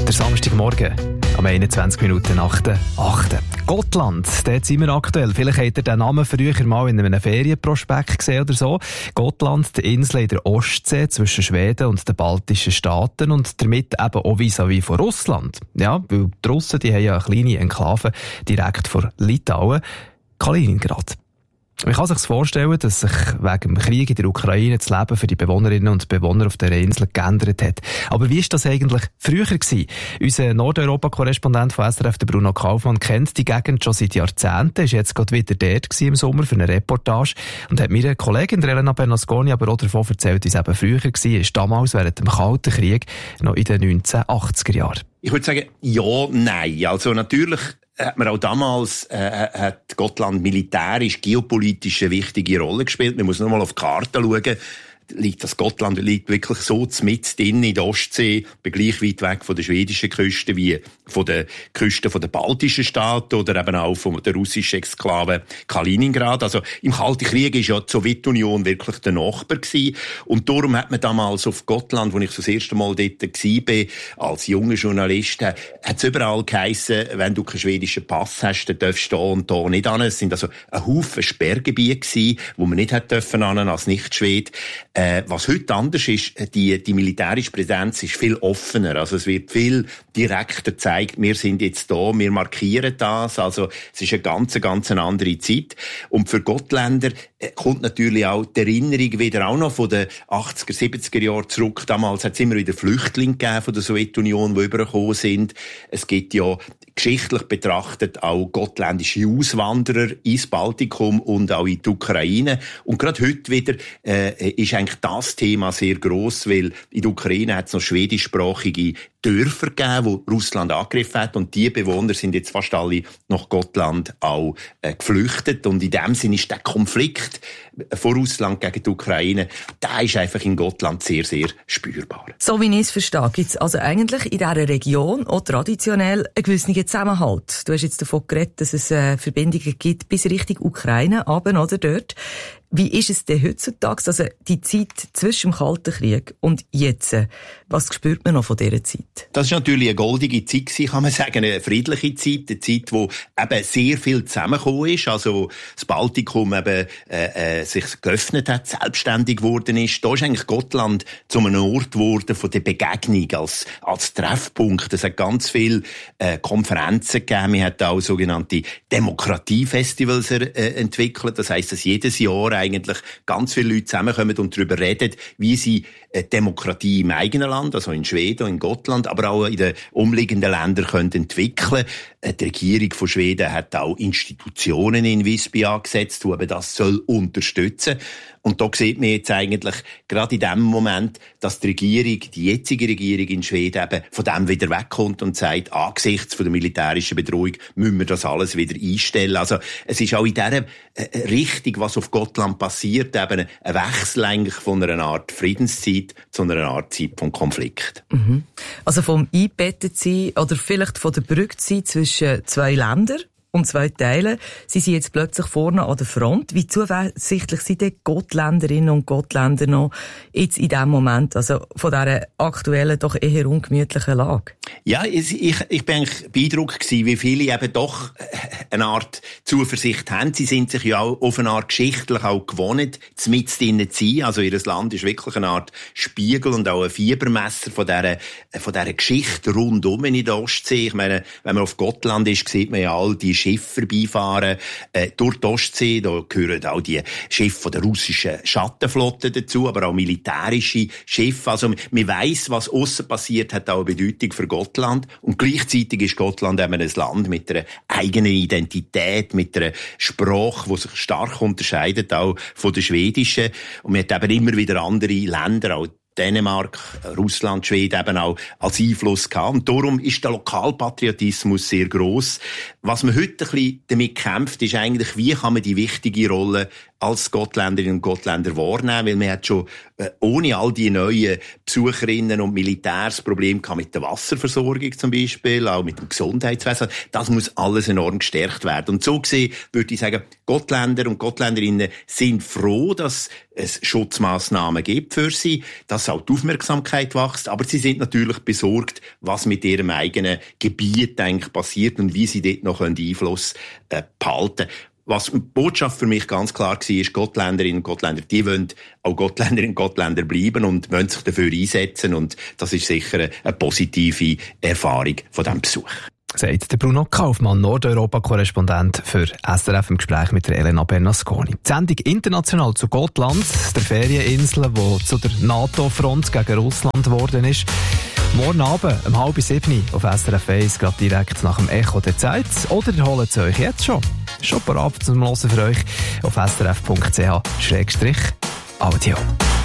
Der Samstagmorgen, am 21 Minuten nach der 8. Gotland, dort sind wir aktuell. Vielleicht habt ihr den Namen früher mal in einem Ferienprospekt gesehen oder so. Gotland, die Insel in der Ostsee zwischen Schweden und den baltischen Staaten und damit eben auch vis-à-vis von Russland. Ja, weil die Russen, die haben ja eine kleine Enklave direkt vor Litauen, Kaliningrad. Man kann sich vorstellen, dass sich wegen dem Krieg in der Ukraine das Leben für die Bewohnerinnen und Bewohner auf dieser Insel geändert hat. Aber wie war das eigentlich früher gewesen? Unser Nordeuropa-Korrespondent von SRF, der Bruno Kaufmann, kennt die Gegend schon seit Jahrzehnten, ist jetzt gerade wieder dort im Sommer für eine Reportage und hat mir eine Kollegin, Elena Bernasconi, aber auch davon erzählt, wie es eben früher war, ist damals während dem Kalten Krieg, noch in den 1980er Jahren. Ich würde sagen, ja, nein. Also natürlich hat man auch damals hat Gotland militärisch, geopolitisch eine wichtige Rolle gespielt. Man muss nur mal auf die Karte schauen. Gotland liegt wirklich so mitten in der Ostsee, gleich weit weg von der schwedischen Küste wie von der Küste der baltischen Staaten oder eben auch von der russischen Exklave Kaliningrad. Also im Kalten Krieg war ja die Sowjetunion wirklich der Nachbar gewesen. Und darum hat man damals auf Gotland, wo ich das erste Mal dort war, als junger Journalist, hat es überall geheissen, wenn du keinen schwedischen Pass hast, dann darfst du da und da nicht hin. Es sind also ein Haufen Sperrgebiete gewesen, wo man nicht hat dürfen als Nicht-Schwede. Was heute anders ist, die militärische Präsenz ist viel offener. Also es wird viel direkter gezeigt, wir sind jetzt da, wir markieren das. Also es ist eine ganz andere Zeit. Und für Gottländer kommt natürlich auch die Erinnerung wieder auch noch von den 80er, 70er Jahren zurück. Damals hat es immer wieder Flüchtlinge gegeben von der Sowjetunion, die übergekommen sind. Es gibt ja geschichtlich betrachtet auch gottländische Auswanderer ins Baltikum und auch in die Ukraine. Und gerade heute wieder ist eigentlich das Thema sehr gross, weil in der Ukraine hat es noch schwedischsprachige Dörfer gegeben, wo Russland angegriffen hat, und die Bewohner sind jetzt fast alle nach Gotland auch geflüchtet. Und in dem Sinne ist der Konflikt von Russland gegen die Ukraine, der ist einfach in Gotland sehr, sehr spürbar. So wie ich es verstehe, gibt es also eigentlich in dieser Region auch traditionell einen gewissen Zusammenhalt. Du hast jetzt davon geredet, dass es Verbindungen gibt bis Richtung Ukraine, aber oder dort. Wie ist es denn heutzutage, also die Zeit zwischen dem Kalten Krieg und jetzt? Was spürt man noch von dieser Zeit? Das war natürlich eine goldige Zeit, kann man sagen, eine friedliche Zeit, eine Zeit, wo eben sehr viel zusammengekommen ist, also wo das Baltikum eben sich geöffnet hat, selbstständig geworden ist. Da ist eigentlich Gotland zu einem Ort geworden von der Begegnung als Treffpunkt. Es hat ganz viele Konferenzen gegeben. Man hat auch sogenannte Demokratiefestivals entwickelt. Das heisst, dass jedes Jahr eigentlich ganz viele Leute zusammenkommen und darüber reden, wie sie Demokratie im eigenen Land, also in Schweden, in Gotland, aber auch in den umliegenden Ländern können entwickeln. Die Regierung von Schweden hat auch Institutionen in Visby angesetzt, die eben das soll unterstützen. Und da sieht man jetzt eigentlich gerade in dem Moment, dass die jetzige Regierung in Schweden eben von dem wieder wegkommt und sagt, angesichts von der militärischen Bedrohung müssen wir das alles wieder einstellen. Also es ist auch in dieser Richtung, was auf Gotland passiert, eben ein Wechsel eigentlich von einer Art Friedenszeit zu einer Art Zeit vom Konflikt. Mhm. Also vom Eingebettetsein oder vielleicht von der Brücke zwischen zwei Ländern und zwei Teilen. Sie sind jetzt plötzlich vorne an der Front. Wie zuversichtlich sind die Gottländerinnen und Gottländer noch jetzt in diesem Moment, also von dieser aktuellen, doch eher ungemütlichen Lage? Ja, ich bin eigentlich beeindruckt gewesen, wie viele eben doch eine Art Zuversicht haben. Sie sind sich ja auch auf eine Art geschichtlich auch gewohnt, mitten drinnen zu sein. Also ihr Land ist wirklich eine Art Spiegel und auch ein Fiebermesser von dieser Geschichte rundum in der Ostsee. Ich meine, wenn man auf Gotland ist, sieht man ja all die Schiffe vorbeifahren durch die Ostsee. Da gehören auch die Schiffe von der russischen Schattenflotte dazu, aber auch militärische Schiffe. Also man weiss, was aussen passiert, hat auch eine Bedeutung für Gotland. Und gleichzeitig ist Gotland eben ein Land mit einer eigenen Identität, mit einer Sprache, die sich stark unterscheidet, auch von der schwedischen. Und man hat eben immer wieder andere Länder, auch Dänemark, Russland, Schweden eben auch als Einfluss gehabt. Und darum ist der Lokalpatriotismus sehr gross. Was man heute ein bisschen damit kämpft, ist eigentlich, wie kann man die wichtige Rolle als Gottländerinnen und Gottländer wahrnehmen, weil man hat schon ohne all die neuen Besucherinnen und Militärs Probleme gehabt mit der Wasserversorgung zum Beispiel, auch mit dem Gesundheitswesen. Das muss alles enorm gestärkt werden. Und so gesehen würde ich sagen, Gottländer und Gottländerinnen sind froh, dass es Schutzmaßnahmen gibt für sie, dass auch die Aufmerksamkeit wächst, aber sie sind natürlich besorgt, was mit ihrem eigenen Gebiet eigentlich passiert und wie sie dort noch Einfluss behalten können. Was die Botschaft für mich ganz klar war, ist, Gottländerinnen und Gottländer, die wollen auch Gottländerinnen und Gottländer bleiben und wollen sich dafür einsetzen. Und das ist sicher eine positive Erfahrung von diesem Besuch. Sagt der Bruno Kaufmann, Nordeuropa-Korrespondent für SRF im Gespräch mit der Elena Bernasconi. Die Sendung international zu Gotland, der Ferieninsel, die zu der NATO-Front gegen Russland geworden ist. Morgen Abend um 6:30 auf SRF 1, gerade direkt nach dem Echo der Zeit. Oder ihr holt es euch jetzt schon parat zum Hören für euch auf srf.ch/audio.